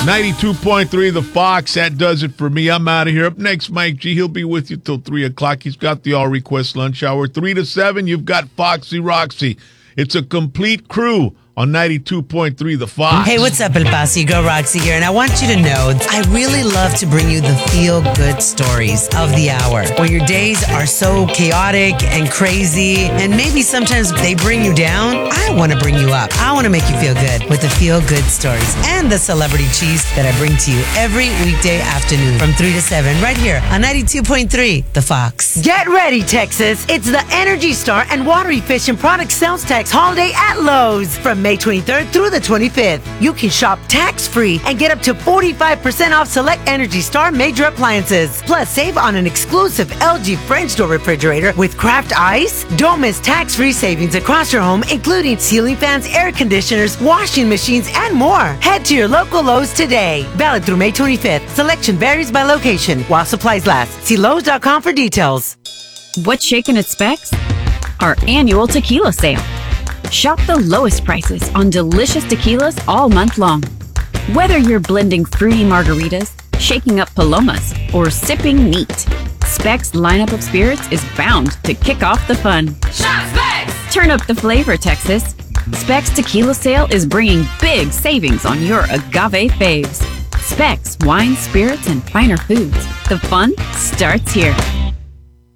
92.3 The Fox. That does it for me. I'm out of here. Up next, Mike G. He'll be with you till 3 o'clock. He's got the All Request Lunch Hour. 3 to 7, you've got Foxy Roxy. It's a complete crew on 92.3 The Fox. Hey, what's up, El Paso? Your girl Roxy here, and I want you to know I really love to bring you the feel-good stories of the hour. When your days are so chaotic and crazy, and maybe sometimes they bring you down, I want to bring you up. I want to make you feel good with the feel-good stories and the celebrity cheese that I bring to you every weekday afternoon from 3 to 7 right here on 92.3 The Fox. Get ready, Texas. It's the Energy Star and Water Efficient Product Sales Tax Holiday at Lowe's. From May 23rd through the 25th, you can shop tax-free and get up to 45% off select Energy Star major appliances. Plus, save on an exclusive LG French door refrigerator with Craft Ice. Don't miss tax-free savings across your home, including ceiling fans, air conditioners, washing machines, and more. Head to your local Lowe's today. Valid through May 25th. Selection varies by location while supplies last. See Lowe's.com for details. What's shaking at Specs? Our annual tequila sale. Shop the lowest prices on delicious tequilas all month long. Whether you're blending fruity margaritas, shaking up palomas, or sipping neat, Specs' lineup of spirits is bound to kick off the fun. Shop Specs! Turn up the flavor, Texas. Specs Tequila Sale is bringing big savings on your agave faves. Specs Wine, Spirits, and Finer Foods. The fun starts here.